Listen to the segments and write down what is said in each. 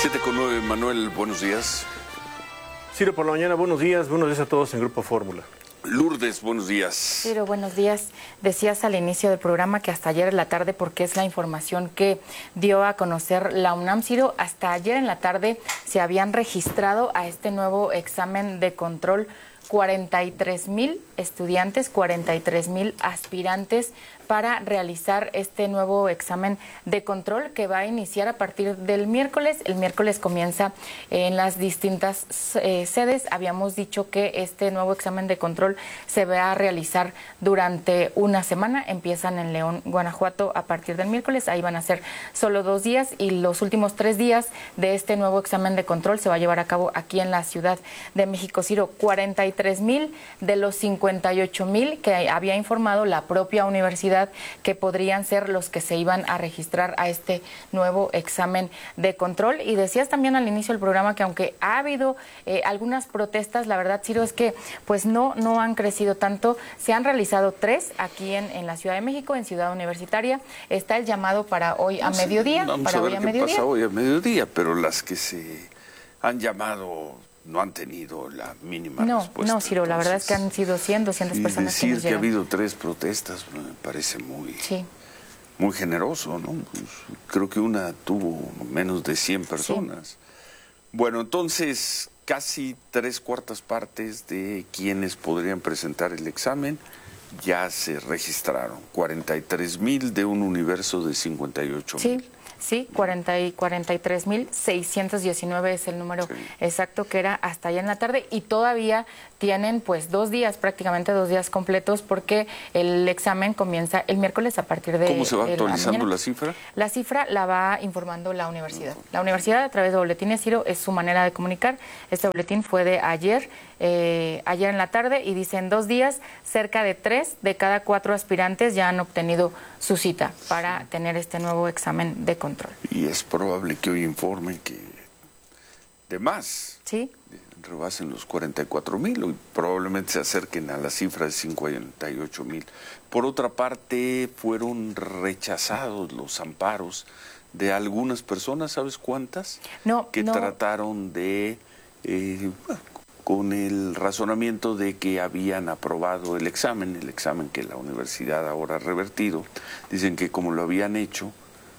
7:09, Manuel, buenos días. Ciro, por la mañana, buenos días a todos en Grupo Fórmula. Lourdes, buenos días. Ciro, buenos días. Decías al inicio del programa que hasta ayer en la tarde, porque es la información que dio a conocer la UNAM, Ciro, hasta ayer en la tarde se habían registrado a este nuevo examen de control 43,000 estudiantes, 43,000 aspirantes para realizar este nuevo examen de control que va a iniciar a partir del miércoles. El miércoles comienza en las distintas sedes. Habíamos dicho que este nuevo examen de control se va a realizar durante una semana. Empiezan en León, Guanajuato, a partir del miércoles. Ahí van a ser solo 2 días y los últimos 3 días de este nuevo examen de control se va a llevar a cabo aquí en la Ciudad de México. Ciro, 43,000 de los 58,000 que había informado la propia universidad que podrían ser los que se iban a registrar a este nuevo examen de control. Y decías también al inicio del programa que aunque ha habido algunas protestas, la verdad, Ciro, es que pues no han crecido tanto. Se han realizado 3 aquí en la Ciudad de México, en Ciudad Universitaria. Está el llamado para hoy a mediodía. Vamos a ver qué pasa hoy a mediodía, pero las que se han llamado no han tenido la mínima respuesta. No, Ciro, la verdad es que han sido 100, 200 personas que nos decir que ha habido 3 protestas me parece muy generoso, ¿no? Pues creo que una tuvo menos de 100 personas. Sí. Bueno, entonces casi 3/4 partes de quienes podrían presentar el examen ya se registraron. 43,000 de un universo de 58,000. Sí, 43,619 es el número exacto que era hasta allá en la tarde, y todavía tienen pues 2 días, prácticamente 2 días completos, porque el examen comienza el miércoles a partir de... ¿Cómo se va actualizando la cifra? La cifra la va informando la universidad. La universidad, a través de boletines, Ciro, es su manera de comunicar. Este boletín fue de ayer en la tarde, y dice: en 2 días, cerca de 3 de cada 4 aspirantes ya han obtenido su cita para tener este nuevo examen de control. Y es probable que hoy informen que de más rebasen los 44,000 y probablemente se acerquen a la cifra de 58,000. Por otra parte, fueron rechazados los amparos de algunas personas, ¿sabes cuántas? Que trataron de... con el razonamiento de que habían aprobado el examen que la universidad ahora ha revertido. Dicen que como lo habían hecho,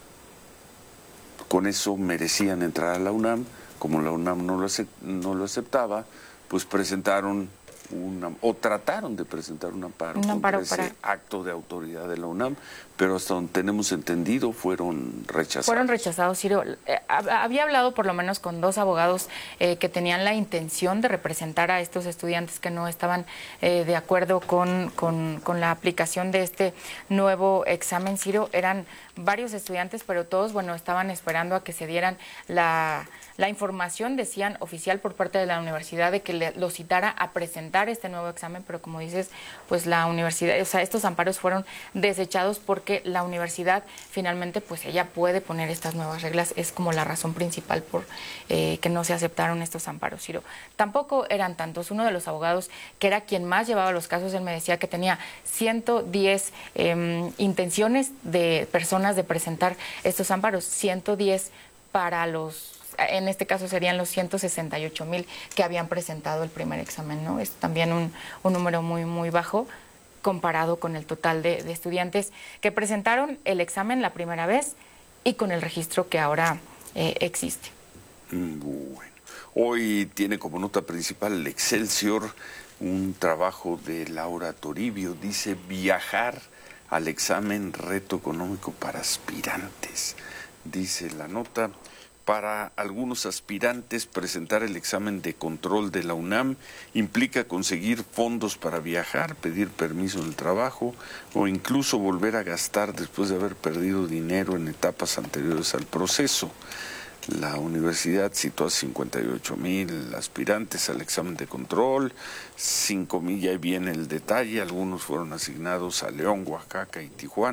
con eso merecían entrar a la UNAM. Como la UNAM no lo aceptaba, pues presentaron trataron de presentar un amparo contra ese acto de autoridad de la UNAM, pero hasta donde tenemos entendido fueron rechazados. Fueron rechazados, Ciro. Había hablado por lo menos con 2 abogados que tenían la intención de representar a estos estudiantes que no estaban de acuerdo con la aplicación de este nuevo examen, Ciro. Eran varios estudiantes, pero todos, estaban esperando a que se dieran la información, decían, oficial por parte de la universidad, de que lo citara a presentar este nuevo examen, pero como dices, pues la universidad, estos amparos fueron desechados porque la universidad finalmente, pues ella puede poner estas nuevas reglas. Es como la razón principal por que no se aceptaron estos amparos, Ciro. Tampoco eran tantos. Uno de los abogados, que era quien más llevaba los casos, él me decía que tenía 110 intenciones de personas de presentar estos amparos, 110 para en este caso serían los 168,000 que habían presentado el primer examen, ¿no? Es también un número muy, muy bajo comparado con el total de estudiantes que presentaron el examen la primera vez y con el registro que ahora existe. Bueno, hoy tiene como nota principal el Excelsior un trabajo de Laura Toribio. Dice: viajar al examen, reto económico para aspirantes. Dice la nota: para algunos aspirantes, presentar el examen de control de la UNAM implica conseguir fondos para viajar, pedir permiso en el trabajo o incluso volver a gastar después de haber perdido dinero en etapas anteriores al proceso. La universidad citó a 58,000 aspirantes al examen de control, 5,000, ya viene el detalle, algunos fueron asignados a León, Oaxaca y Tijuana.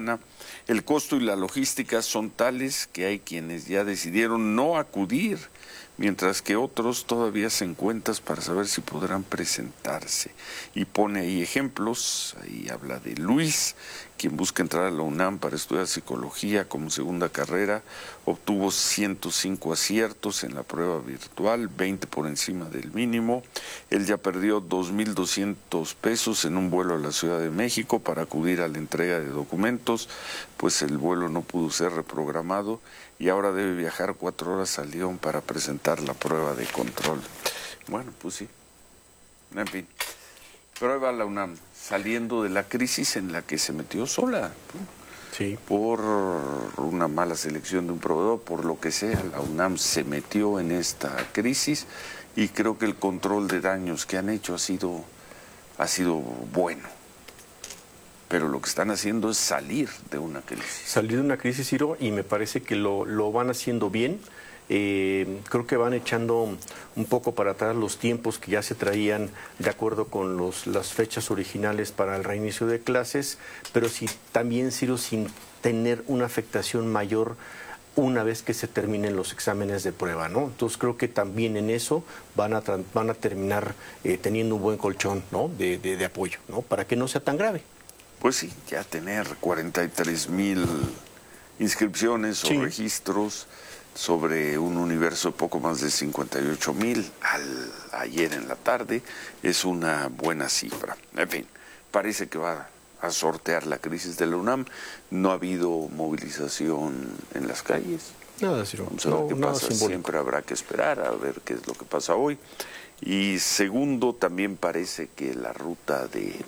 El costo y la logística son tales que hay quienes ya decidieron no acudir, mientras que otros todavía hacen cuentas para saber si podrán presentarse. Y pone ahí ejemplos, ahí habla de Luis, quien busca entrar a la UNAM para estudiar psicología como segunda carrera, obtuvo 105 aciertos en la prueba virtual, 20 por encima del mínimo. Él ya perdió 2.200 pesos en un vuelo a la Ciudad de México para acudir a la entrega de documentos, pues el vuelo no pudo ser reprogramado y ahora debe viajar 4 horas a León para presentar la prueba de control. Bueno, pues sí, en fin. Pero ahí va la UNAM, saliendo de la crisis en la que se metió sola. Sí. Por una mala selección de un proveedor, por lo que sea, la UNAM se metió en esta crisis y creo que el control de daños que han hecho ha sido bueno. Pero lo que están haciendo es salir de una crisis. Salir de una crisis, Ciro, y me parece que lo van haciendo bien. Creo que van echando un poco para atrás los tiempos que ya se traían de acuerdo con las fechas originales para el reinicio de clases, pero sí también, Ciro, sin tener una afectación mayor una vez que se terminen los exámenes de prueba, ¿no? Entonces creo que también en eso van a terminar teniendo un buen colchón, ¿no? de apoyo, ¿no? Para que no sea tan grave. Pues sí, ya tener 43,000 inscripciones o registros sobre un universo de poco más de 58,000 ayer en la tarde es una buena cifra. En fin, parece que va a sortear la crisis de la UNAM. No ha habido movilización en las calles. Nada, Ciro. Vamos a ver qué pasa. Simbólico. Siempre habrá que esperar a ver qué es lo que pasa hoy. Y segundo, también parece que la ruta de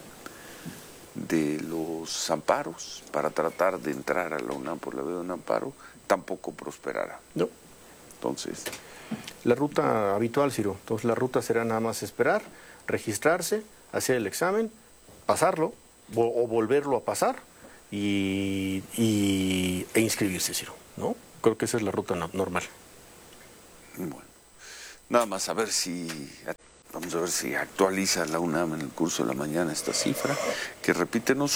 los amparos para tratar de entrar a la UNAM por la vía de un amparo tampoco prosperará. No. Entonces, la ruta habitual, Ciro. Entonces la ruta será nada más esperar, registrarse, hacer el examen, pasarlo o volverlo a pasar e inscribirse, Ciro, ¿no? Creo que esa es la ruta normal. Bueno, nada más vamos a ver si actualiza la UNAM en el curso de la mañana esta cifra, que repítenos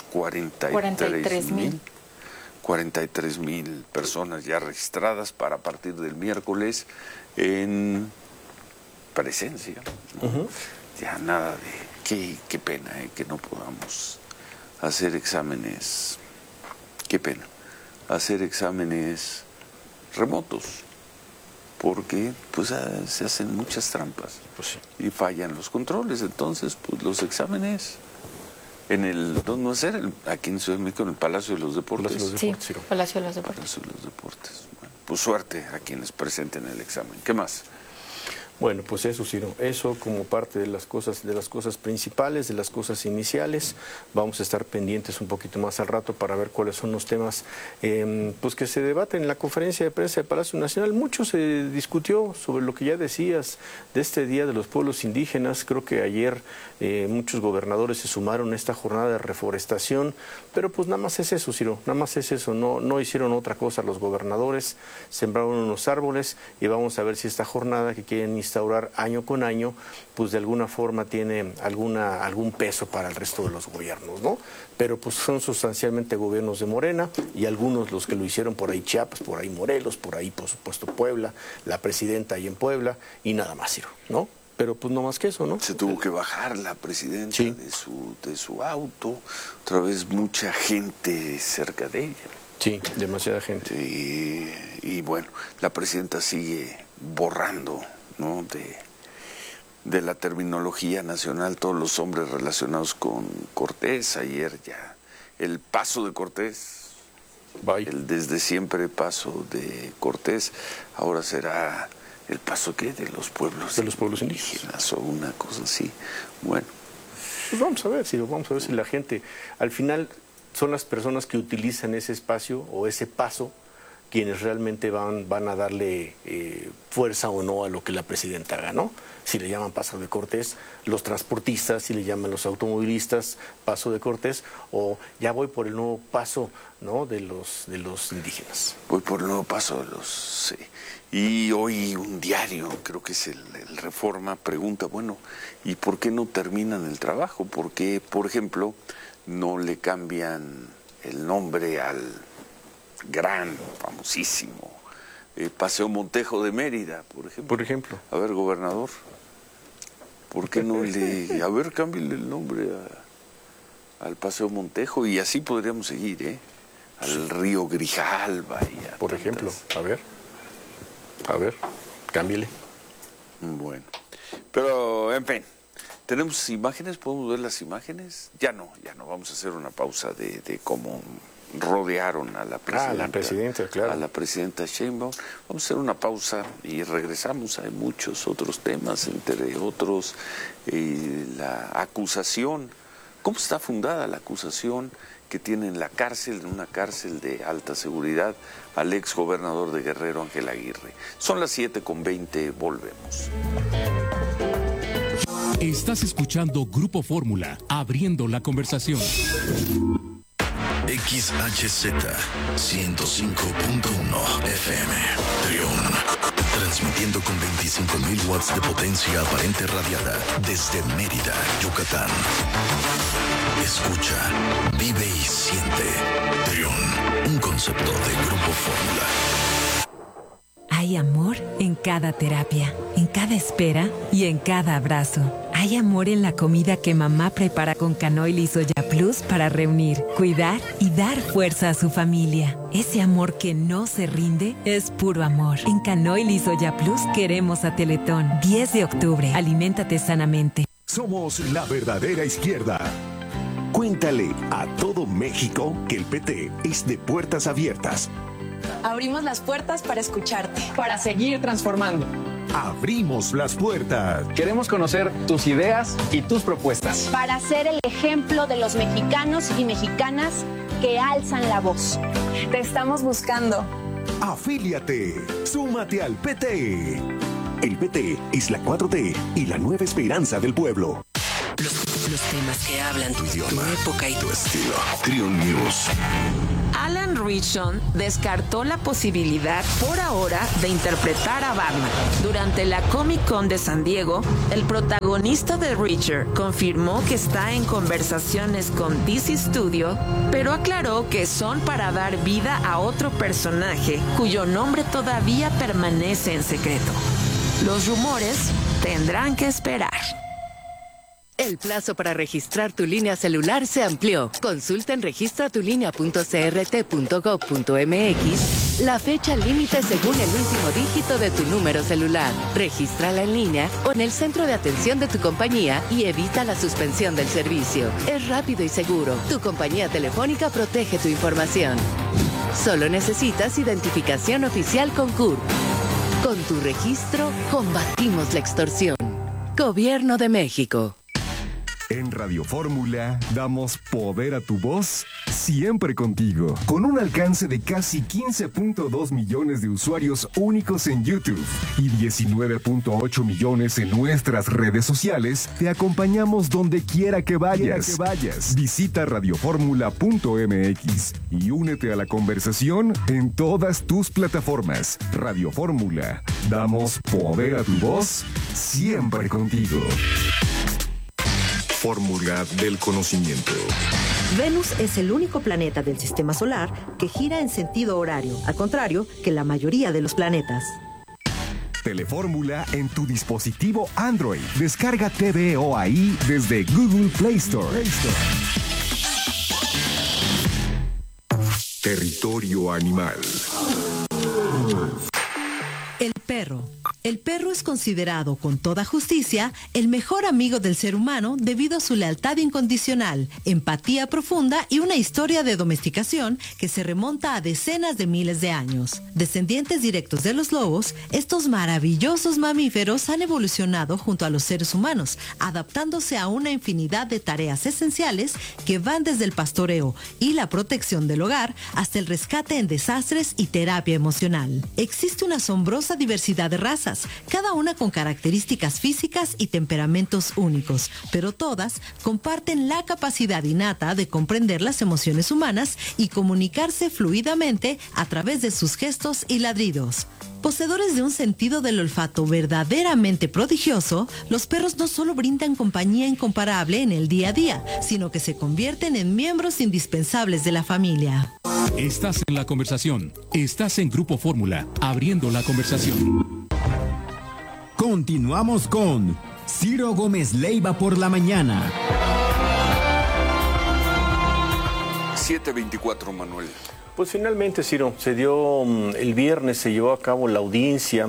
43,000 personas ya registradas para a partir del miércoles en presencia, ¿no? Ya nada de qué pena que no podamos hacer exámenes, qué pena hacer exámenes remotos, porque pues se hacen muchas trampas, pues sí, y fallan los controles. Entonces pues los exámenes ¿dónde va a ser? Aquí en Ciudad de México, en el Palacio de los Deportes. Sí, Palacio de los Deportes. Palacio de los Deportes. Bueno, pues suerte a quienes presenten el examen. ¿Qué más? Bueno, pues eso, Ciro, eso como parte de las cosas principales, de las cosas iniciales. Vamos a estar pendientes un poquito más al rato para ver cuáles son los temas pues que se debaten en la conferencia de prensa del Palacio Nacional. Mucho se discutió sobre lo que ya decías de este Día de los Pueblos Indígenas. Creo que ayer muchos gobernadores se sumaron a esta jornada de reforestación, pero pues nada más es eso, Ciro, nada más es eso. No hicieron otra cosa los gobernadores, sembraron unos árboles y vamos a ver si esta jornada que quieren instaurar año con año, pues de alguna forma tiene algún peso para el resto de los gobiernos, ¿no? Pero pues son sustancialmente gobiernos de Morena y algunos los que lo hicieron por ahí Chiapas, por ahí Morelos, por ahí por supuesto Puebla, la presidenta ahí en Puebla y nada más, Ciro, ¿no? Pero pues no más que eso, ¿no? Se tuvo que bajar la presidenta de su auto, otra vez mucha gente cerca de ella. Sí, demasiada gente. Y bueno, la presidenta sigue borrando, ¿no? de la terminología nacional todos los hombres relacionados con Cortés. Ayer ya el paso de Cortés, el desde siempre paso de Cortés, ahora será el paso de los pueblos indígenas o una cosa así. Bueno, pues vamos a ver, Ciro, vamos a ver si la gente al final son las personas que utilizan ese espacio o ese paso quienes realmente van a darle fuerza o no a lo que la presidenta haga, ¿no? Si le llaman paso de Cortés, los transportistas, si le llaman los automovilistas paso de Cortés, o ya voy por el nuevo paso, ¿no? de los indígenas. Voy por el nuevo paso de los... Sí. Y hoy un diario, creo que es el Reforma, pregunta, bueno, ¿y por qué no terminan el trabajo? ¿Por qué, por ejemplo, no le cambian el nombre al gran, famosísimo Paseo Montejo de Mérida, por ejemplo. Por ejemplo. A ver, gobernador, ¿por qué no a ver, cámbiale el nombre al Paseo Montejo? Y así podríamos seguir, al río Grijalba. Por ejemplo, a ver, cámbiale. Bueno, pero en fin, ¿tenemos imágenes? ¿Podemos ver las imágenes? Ya no, vamos a hacer una pausa de cómo rodearon a la presidenta. La presidenta, claro. A la presidenta Sheinbaum. Vamos a hacer una pausa y regresamos. Hay muchos otros temas, entre otros la acusación. ¿Cómo está fundada la acusación que tiene en la cárcel, en una cárcel de alta seguridad, al ex gobernador de Guerrero, Ángel Aguirre? Son las 7:20, volvemos. Estás escuchando Grupo Fórmula, abriendo la conversación. XHZ 105.1 FM, Trión. Transmitiendo con 25.000 watts de potencia aparente radiada desde Mérida, Yucatán. Escucha, vive y siente. Trión, un concepto de Grupo Fórmula. Hay amor en cada terapia, en cada espera y en cada abrazo. Hay amor en la comida que mamá prepara con Canoil y Soya Plus para reunir, cuidar y dar fuerza a su familia. Ese amor que no se rinde es puro amor. En Canoil y Soya Plus queremos a Teletón. 10 de octubre. Aliméntate sanamente. Somos la verdadera izquierda. Cuéntale a todo México que el PT es de puertas abiertas. Abrimos las puertas para escucharte. Para seguir transformando. Abrimos las puertas. Queremos conocer tus ideas y tus propuestas. Para ser el ejemplo de los mexicanos y mexicanas que alzan la voz. Te estamos buscando. Afíliate. Súmate al PT. El PT es la 4T y la nueva esperanza del pueblo. Los temas que hablan tu idioma, tu época y tu estilo. Trión News. Alan Ritchson descartó la posibilidad por ahora de interpretar a Batman. Durante la Comic Con de San Diego, el protagonista de Reacher confirmó que está en conversaciones con DC Studio, pero aclaró que son para dar vida a otro personaje cuyo nombre todavía permanece en secreto. Los rumores tendrán que esperar. El plazo para registrar tu línea celular se amplió. Consulta en registratulinea.crt.gov.mx la fecha límite según el último dígito de tu número celular. Regístrala en línea o en el centro de atención de tu compañía y evita la suspensión del servicio. Es rápido y seguro. Tu compañía telefónica protege tu información. Solo necesitas identificación oficial con CURP. Con tu registro, combatimos la extorsión. Gobierno de México. En Radio Fórmula damos poder a tu voz siempre contigo. Con un alcance de casi 15.2 millones de usuarios únicos en YouTube y 19.8 millones en nuestras redes sociales, te acompañamos donde quiera que vayas. Visita radioformula.mx y únete a la conversación en todas tus plataformas. Radio Fórmula, damos poder a tu voz siempre contigo. Fórmula del conocimiento. Venus es el único planeta del sistema solar que gira en sentido horario, al contrario que la mayoría de los planetas. Telefórmula en tu dispositivo Android. Descarga TVO ahí desde Google Play Store. Territorio animal. El perro. El perro es considerado con toda justicia el mejor amigo del ser humano debido a su lealtad incondicional, empatía profunda y una historia de domesticación que se remonta a decenas de miles de años. Descendientes directos de los lobos, estos maravillosos mamíferos han evolucionado junto a los seres humanos, adaptándose a una infinidad de tareas esenciales que van desde el pastoreo y la protección del hogar hasta el rescate en desastres y terapia emocional. Existe una asombrosa diversidad de razas, cada una con características físicas y temperamentos únicos, pero todas comparten la capacidad innata de comprender las emociones humanas y comunicarse fluidamente a través de sus gestos y ladridos. Poseedores de un sentido del olfato verdaderamente prodigioso, los perros no solo brindan compañía incomparable en el día a día, sino que se convierten en miembros indispensables de la familia. Estás en la conversación. Estás en Grupo Fórmula, abriendo la conversación. Continuamos con Ciro Gómez Leiva por la mañana. 7:24, Manuel. Pues finalmente, Ciro, se dio el viernes, se llevó a cabo la audiencia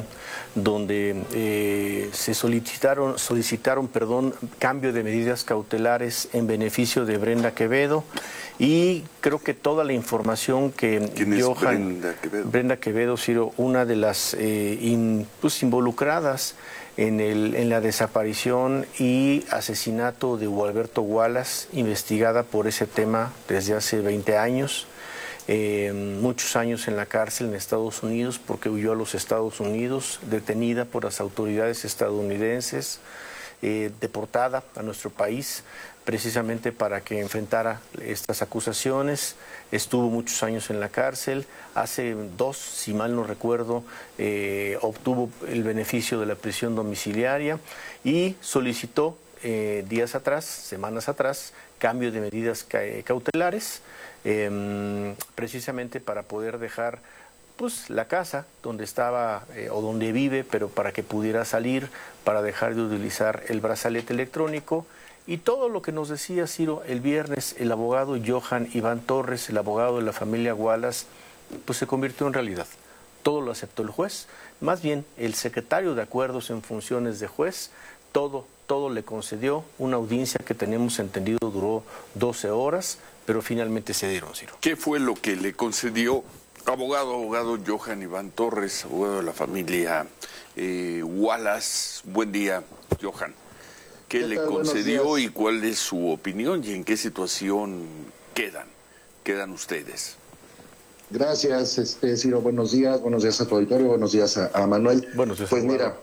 donde se solicitaron cambio de medidas cautelares en beneficio de Brenda Quevedo, y creo que toda la información que Brenda Quevedo, Ciro, una de las involucradas en la desaparición y asesinato de Gualberto Wallace, investigada por ese tema desde hace 20 años. Muchos años en la cárcel en Estados Unidos porque huyó a los Estados Unidos, detenida por las autoridades estadounidenses, deportada a nuestro país precisamente para que enfrentara estas acusaciones. Estuvo muchos años en la cárcel. Hace 2, si mal no recuerdo, obtuvo el beneficio de la prisión domiciliaria y solicitó semanas atrás, cambio de medidas cautelares, precisamente para poder dejar pues la casa donde estaba o donde vive, pero para que pudiera salir, para dejar de utilizar el brazalete electrónico. Y todo lo que nos decía, Ciro, el viernes, el abogado Johan Iván Torres, el abogado de la familia Wallace, pues se convirtió en realidad. Todo lo aceptó el juez, más bien el secretario de Acuerdos en funciones de juez, todo le concedió. Una audiencia que tenemos entendido duró 12 horas, pero finalmente se dieron, Ciro. ¿Qué fue lo que le concedió abogado Johan Iván Torres, abogado de la familia Wallace? Buen día, Johan. ¿Qué le concedió y cuál es su opinión y en qué situación quedan ustedes? Gracias, Ciro. Buenos días a tu auditorio, buenos días a Manuel. Buenos días. Pues mira,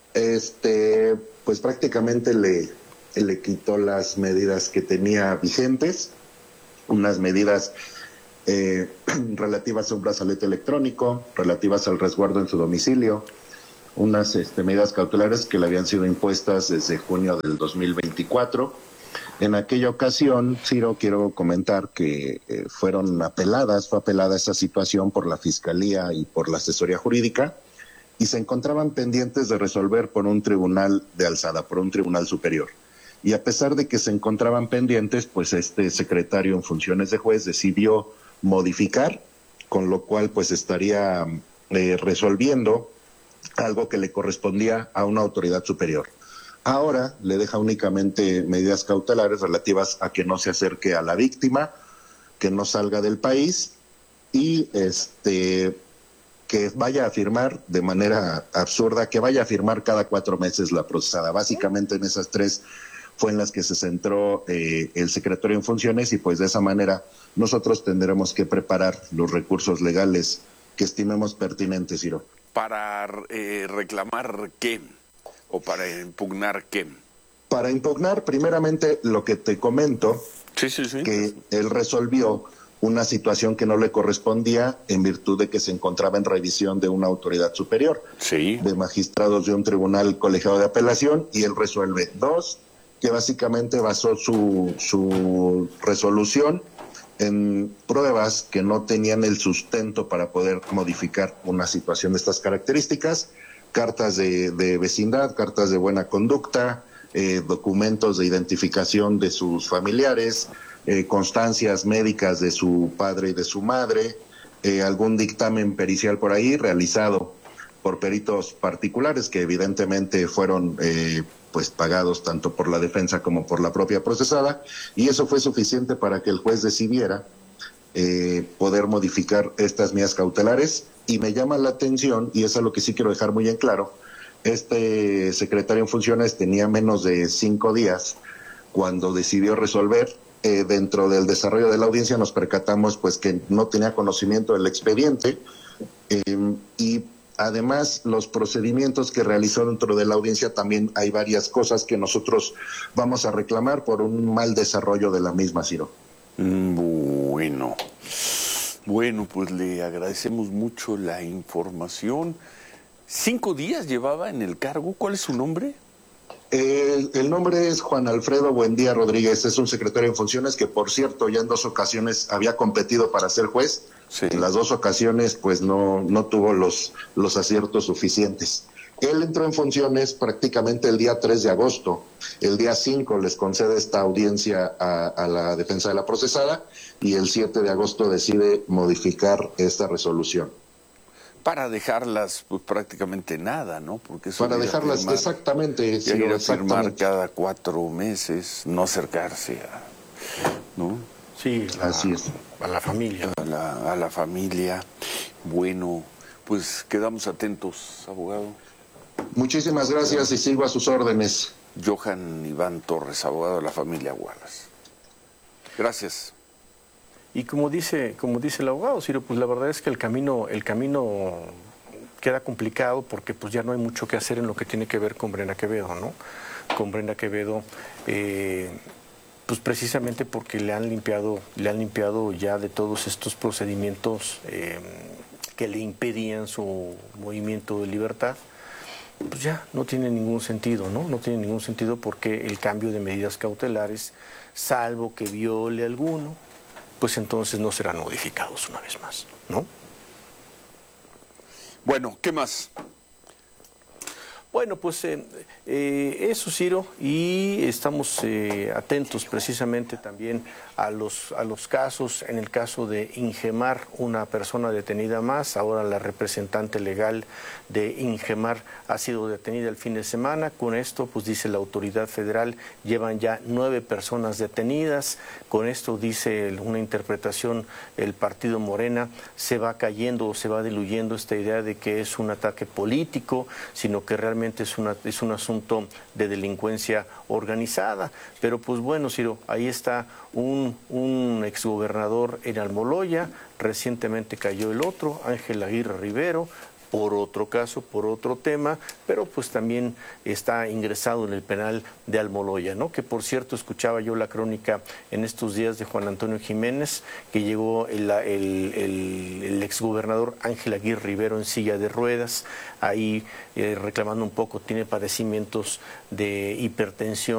pues prácticamente le quitó las medidas que tenía vigentes, unas medidas relativas a un brazalete electrónico, relativas al resguardo en su domicilio, unas medidas cautelares que le habían sido impuestas desde junio del 2024. En aquella ocasión, Ciro, quiero comentar que fue apelada esa situación por la Fiscalía y por la asesoría jurídica, y se encontraban pendientes de resolver por un tribunal de alzada, por un tribunal superior. Y a pesar de que se encontraban pendientes, pues este secretario en funciones de juez decidió modificar, con lo cual pues estaría resolviendo algo que le correspondía a una autoridad superior. Ahora le deja únicamente medidas cautelares relativas a que no se acerque a la víctima, que no salga del país y que vaya a firmar de manera absurda, que vaya a firmar cada 4 meses la procesada. Básicamente en esas 3 fue en las que se centró el secretario en funciones, y pues de esa manera nosotros tendremos que preparar los recursos legales que estimemos pertinentes, Ciro. ¿Para reclamar qué? ¿O para impugnar qué? Para impugnar, primeramente, lo que te comento, que él resolvió una situación que no le correspondía en virtud de que se encontraba en revisión de una autoridad superior, de magistrados de un tribunal colegiado de apelación, y él resuelve 2, que básicamente basó su resolución en pruebas que no tenían el sustento para poder modificar una situación de estas características, cartas de vecindad, cartas de buena conducta, documentos de identificación de sus familiares, constancias médicas de su padre y de su madre, algún dictamen pericial por ahí realizado por peritos particulares que evidentemente fueron pues pagados tanto por la defensa como por la propia procesada, y eso fue suficiente para que el juez decidiera poder modificar estas medidas cautelares. Y me llama la atención, y eso es lo que sí quiero dejar muy en claro, este secretario en funciones tenía menos de 5 días cuando decidió resolver. Dentro del desarrollo de la audiencia nos percatamos pues que no tenía conocimiento del expediente, y además los procedimientos que realizó dentro de la audiencia también hay varias cosas que nosotros vamos a reclamar por un mal desarrollo de la misma, Ciro. Bueno, pues le agradecemos mucho la información. 5 días llevaba en el cargo. ¿Cuál es su nombre? El nombre es Juan Alfredo Buendía Rodríguez, es un secretario en funciones que, por cierto, ya en 2 ocasiones había competido para ser juez. Sí. En las 2 ocasiones, pues no tuvo los aciertos suficientes. Él entró en funciones prácticamente el día 3 de agosto. El día 5 les concede esta audiencia a la defensa de la procesada y el 7 de agosto decide modificar esta resolución. Para dejarlas pues prácticamente nada, ¿no? Porque eso para dejarlas firmar, exactamente, sí, ir a firmar cada 4 meses, no acercarse a, ¿no? Sí, así es. A la familia. A la familia. Bueno, pues quedamos atentos, abogado. Muchísimas gracias y sigo a sus órdenes. Johan Iván Torres, abogado de la familia Wallace. Gracias. Y como dice el abogado, Ciro, pues la verdad es que el camino queda complicado porque pues ya no hay mucho que hacer en lo que tiene que ver con Brenda Quevedo, ¿no? Con Brenda Quevedo, pues precisamente porque le han limpiado ya de todos estos procedimientos que le impedían su movimiento de libertad. Pues ya no tiene ningún sentido, ¿no? No tiene ningún sentido porque el cambio de medidas cautelares, salvo que viole alguno, pues entonces no serán modificados una vez más, ¿no? Bueno, ¿qué más? Bueno, pues eso, Ciro, y estamos atentos precisamente también a los casos. En el caso de Ingemar, una persona detenida más, ahora la representante legal de Ingemar ha sido detenida el fin de semana. Con esto, pues dice la autoridad federal, llevan ya 9 personas detenidas. Con esto, dice una interpretación, el partido Morena se va cayendo o se va diluyendo esta idea de que es un ataque político, sino que realmente es un asunto de delincuencia organizada. Pero pues bueno, Ciro, ahí está un exgobernador en Almoloya, recientemente cayó el otro, Ángel Aguirre Rivero, por otro caso, por otro tema, pero pues también está ingresado en el penal de Almoloya, ¿no? Que por cierto, escuchaba yo la crónica en estos días de Juan Antonio Jiménez, que llegó el exgobernador Ángel Aguirre Rivero en silla de ruedas, ahí reclamando un poco, tiene padecimientos de hipertensión